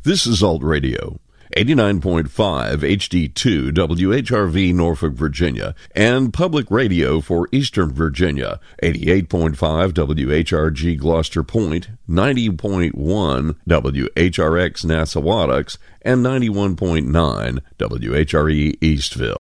This is Alt Radio, 89.5 HD2 WHRV Norfolk, Virginia, and Public Radio for Eastern Virginia, 88.5 WHRG Gloucester Point, 90.1 WHRX Nassawadox, and 91.9 WHRE Eastville.